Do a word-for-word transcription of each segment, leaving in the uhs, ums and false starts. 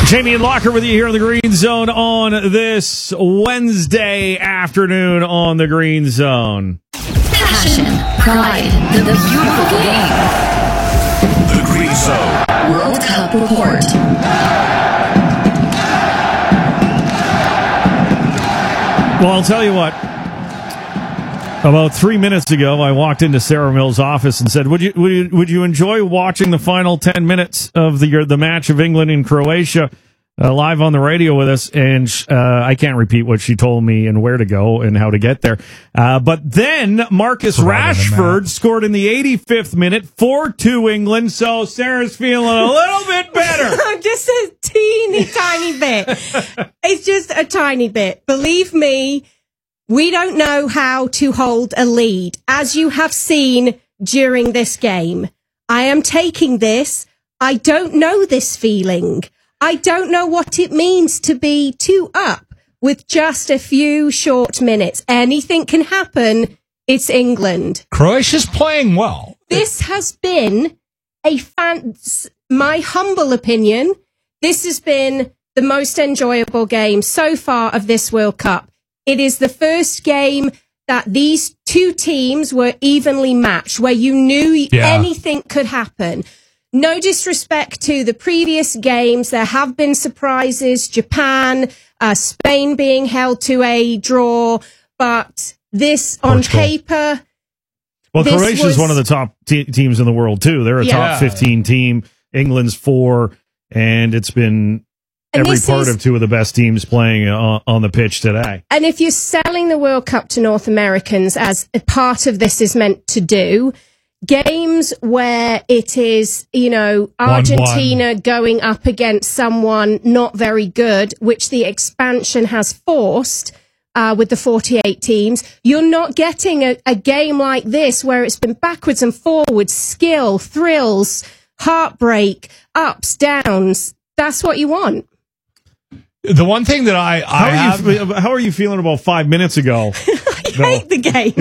Jamie and Locker with you here in the Green Zone on this Wednesday afternoon on the Green Zone. Passion, pride, the, the beautiful game. The Green Zone World Cup Report. Well, I'll tell you what. About three minutes ago, I walked into Sarah Mills' office and said, "Would you would you would you enjoy watching the final ten minutes of the the match of England and Croatia uh, live on the radio with us?" And uh, I can't repeat what she told me and where to go and how to get there. Uh, but then Marcus Rashford scored in the eighty-fifth minute, four two England. So Sarah's feeling a little bit better. Just a teeny tiny bit. It's just a tiny bit. Believe me. We don't know how to hold a lead, as you have seen during this game. I am taking this. I don't know this feeling. I don't know what it means to be two up with just a few short minutes. Anything can happen. It's England. Croatia's playing well. This has been a fan, my humble opinion, this has been the most enjoyable game so far of this World Cup. It is the first game that these two teams were evenly matched, where you knew yeah. anything could happen. No disrespect to the previous games. There have been surprises, Japan, uh, Spain being held to a draw, but this on Portugal. paper... Well, Croatia is one of the top te- teams in the world, too. They're a yeah. top fifteen team. England's four, and it's been... And every part is, of two of the best teams playing on, on the pitch today. And if you're selling the World Cup to North Americans, as a part of this is meant to do, games where it is, you know, Argentina one, one. going up against someone not very good, which the expansion has forced uh, with the forty-eight teams, you're not getting a, a game like this where it's been backwards and forwards, skill, thrills, heartbreak, ups, downs. That's what you want. The one thing that I, I how, are have, you, how are you feeling about five minutes ago? I no. hate the game.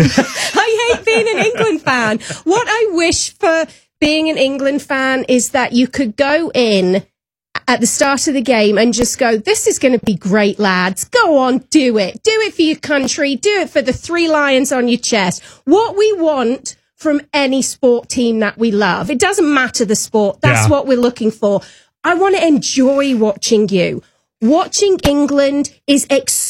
I hate being an England fan. What I wish for being an England fan is that you could go in at the start of the game and just go, this is going to be great, lads. Go on, do it. Do it for your country. Do it for the three lions on your chest. What we want from any sport team that we love. It doesn't matter the sport. That's yeah. what we're looking for. I want to enjoy watching you. Watching England is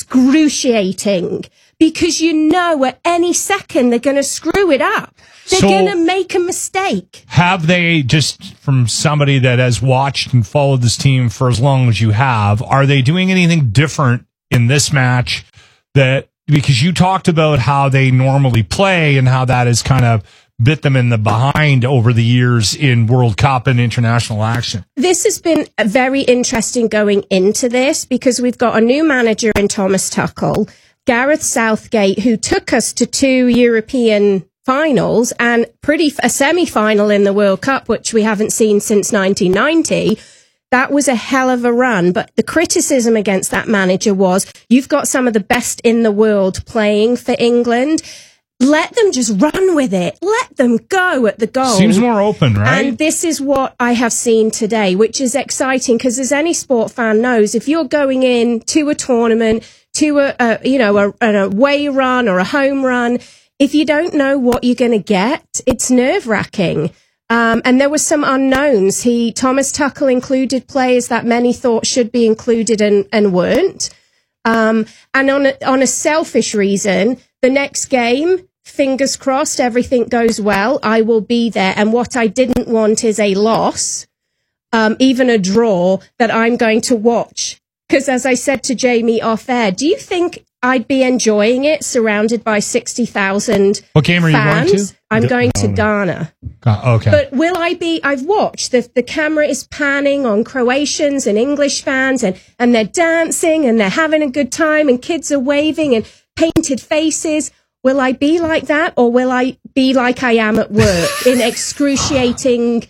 excruciating because you know at any second they're going to screw it up. They're so going to make a mistake. Have they, just from somebody that has watched and followed this team for as long as you have, are they doing anything different in this match? That because you talked about how they normally play and how that is kind of bit them in the behind over the years in World Cup and international action. This has been very interesting going into this because we've got a new manager in Thomas Tuchel, Gareth Southgate, who took us to two European finals and pretty a semi-final in the World Cup, which we haven't seen since nineteen ninety. That was a hell of a run. But the criticism against that manager was, you've got some of the best in the world playing for England. Let them just run with it. Let them go at the goal. Seems more open, right? And this is what I have seen today, which is exciting because, as any sport fan knows, if you're going in to a tournament, to a, a you know a, an away run or a home run, if you don't know what you're going to get, it's nerve wracking. Um, and there were some unknowns. He Thomas Tuchel included players that many thought should be included and, and weren't. Um, and on a, on a selfish reason, the next game, fingers crossed, everything goes well, I will be there. And what I didn't want is a loss, um, even a draw that I'm going to watch. Because as I said to Jamie off air, do you think I'd be enjoying it surrounded by sixty thousand What game are fans? you going to? I'm D- going oh, to no. Ghana. Uh, okay. But will I be, I've watched, the, the camera is panning on Croatians and English fans and, and they're dancing and they're having a good time and kids are waving and painted faces. Will I be like that, or will I be like I am at work in excruciating,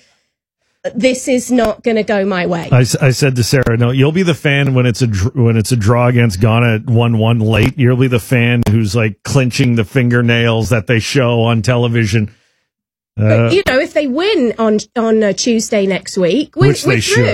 this is not going to go my way? I, I said to Sarah, no, you'll be the fan when it's a when it's a draw against Ghana at one one late. You'll be the fan who's like clenching the fingernails that they show on television. Uh, but, you know, if they win on on uh, Tuesday next week, we, which we're they through. should.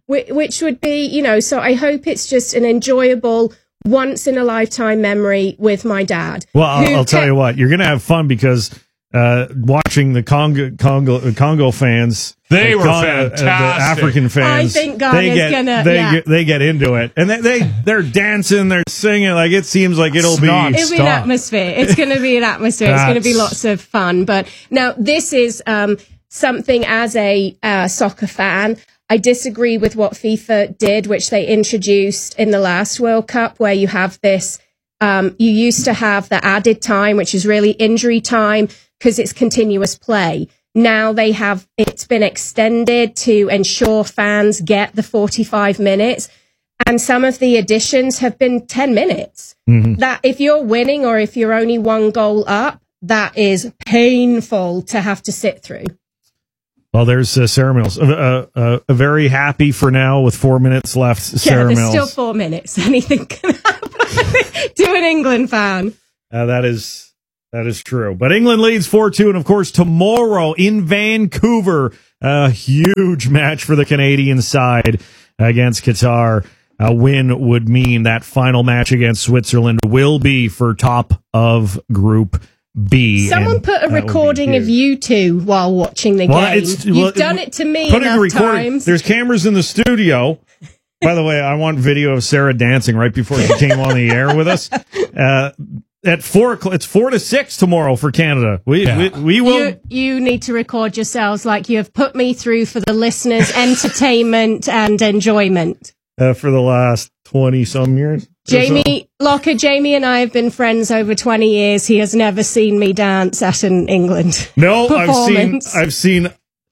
which, which would be, you know, so I hope it's just an enjoyable once in a lifetime memory with my dad. Well, I'll, who I'll tell kept- you what, you're going to have fun because uh, watching the Congo Congo Congo fans, They the were Con- uh, fantastic. the African fans. I think they Ghana's get, gonna- they yeah. get they get into it, and they, they they're dancing, they're singing. Like it seems like it'll be. Non- It'll be an Stop. atmosphere. It's going to be an atmosphere. It's going to be That's- lots of fun. But now this is um, something as a uh, soccer fan. I disagree with what FIFA did, which they introduced in the last World Cup, where you have this. Um, you used to have the added time, which is really injury time because it's continuous play. Now they have, it's been extended to ensure fans get the forty-five minutes. And some of the additions have been ten minutes. Mm-hmm. That if you're winning or if you're only one goal up, that is painful to have to sit through. Well, there's uh, Sarah Mills. Uh, uh, uh, very happy for now with four minutes left. Sarah yeah, there's Mills. still four minutes. Anything can happen to an England fan. Uh, that is that is true. But England leads four two, and of course tomorrow in Vancouver, a huge match for the Canadian side against Qatar. A win would mean that final match against Switzerland will be for top of Group B. Someone and put a that would be recording of huge. you two while watching the Well, game. it's- You've well, done it to me Putting a enough recording. times. There's cameras in the studio. By the way, I want video of Sarah dancing right before she came on the air with us. Uh, at four o'clock, it's four to six tomorrow for Canada. We Yeah. we, we will. You, you need to record yourselves like you have put me through for the listeners' entertainment and enjoyment. Uh, for the last twenty some years. or so. Jamie Locker, Jamie and I have been friends over twenty years. He has never seen me dance at an England No, I've seen performance. I've seen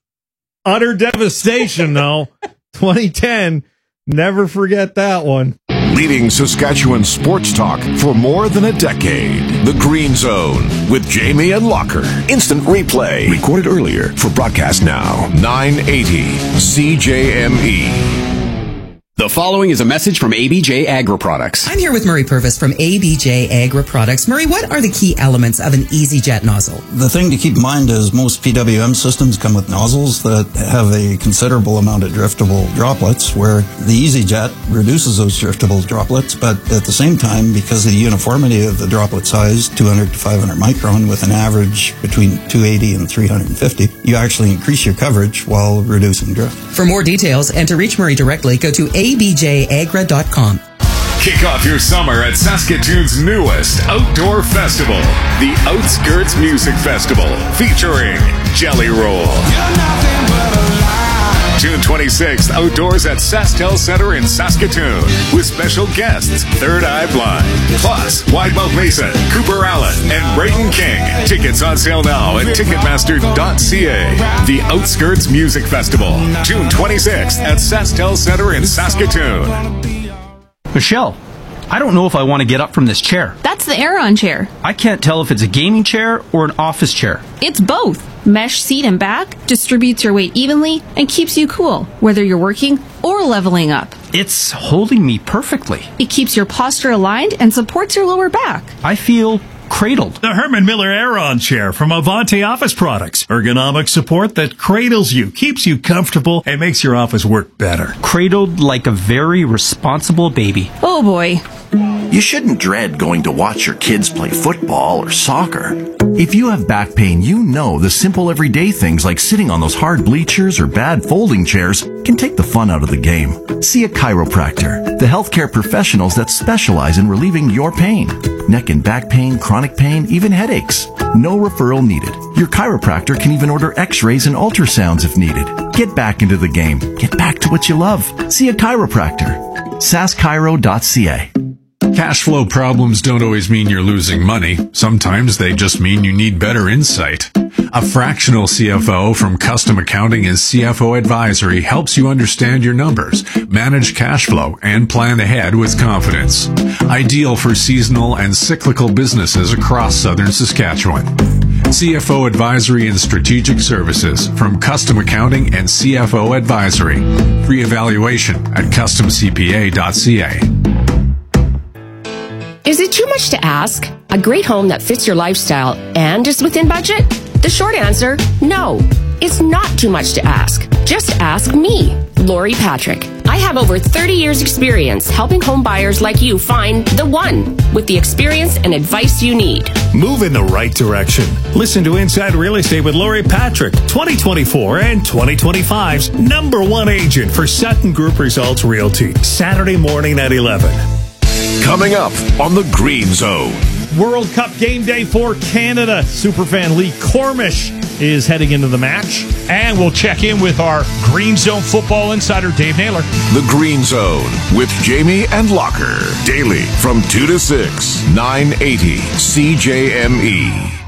utter devastation. No, twenty ten. Never forget that one. Leading Saskatchewan sports talk for more than a decade. The Green Zone with Jamie and Locker. Instant replay. Recorded earlier for broadcast now. nine eighty C J M E. The following is a message from A B J Agri Products. I'm here with Murray Purvis from A B J Agri Products. Murray, what are the key elements of an EasyJet nozzle? The thing to keep in mind is most P W M systems come with nozzles that have a considerable amount of driftable droplets, where the EasyJet reduces those driftable droplets, but at the same time, because of the uniformity of the droplet size, two hundred to five hundred micron with an average between two eighty and three fifty, you actually increase your coverage while reducing drift. For more details and to reach Murray directly, go to a b j agra dot com. Kick off your summer at Saskatoon's newest outdoor festival, the Outskirts Music Festival, featuring Jelly Roll. June twenty-sixth, outdoors at SaskTel Center in Saskatoon, with special guests Third Eye Blind, plus Widemouth Mason, Cooper Allen, and Brayden King. Tickets on sale now at ticketmaster dot c a. The Outskirts Music Festival, June twenty-sixth at SaskTel Center in Saskatoon. Michelle, I don't know if I want to get up from this chair. That's the Aeron chair. I can't tell if it's a gaming chair or an office chair. It's both. Mesh seat and back distributes your weight evenly and keeps you cool, whether you're working or leveling up. It's holding me perfectly. It keeps your posture aligned and supports your lower back. I feel cradled. The Herman Miller Aeron chair from Avanti Office Products. Ergonomic support that cradles you, keeps you comfortable, and makes your office work better. Cradled like a very responsible baby. Oh boy. You shouldn't dread going to watch your kids play football or soccer. If you have back pain, you know the simple everyday things like sitting on those hard bleachers or bad folding chairs can take the fun out of the game. See a chiropractor, the healthcare professionals that specialize in relieving your pain. Neck and back pain, chronic pain, even headaches. No referral needed. Your chiropractor can even order x-rays and ultrasounds if needed. Get back into the game. Get back to what you love. See a chiropractor. sask chiro dot c a. Cash flow problems don't always mean you're losing money. Sometimes they just mean you need better insight. A fractional C F O from Custom Accounting and C F O Advisory helps you understand your numbers, manage cash flow, and plan ahead with confidence. Ideal for seasonal and cyclical businesses across southern Saskatchewan. C F O Advisory and Strategic Services from Custom Accounting and C F O Advisory. Free evaluation at custom c p a dot c a. Is it too much to ask? A great home that fits your lifestyle and is within budget? The short answer, no. It's not too much to ask. Just ask me, Lori Patrick. have over thirty years experience helping home buyers like you find the one with the experience and advice you need. Move in the right direction. Listen to Inside Real Estate with Lori Patrick, twenty twenty-four and twenty twenty-five's number one agent for Sutton Group Results Realty. Saturday morning at eleven. Coming up on the Green Zone. World Cup game day for Canada. Superfan Lee Cormish is heading into the match. And we'll check in with our Green Zone football insider, Dave Naylor. The Green Zone with Jamie and Locker. Daily from two to six, nine eighty C J M E.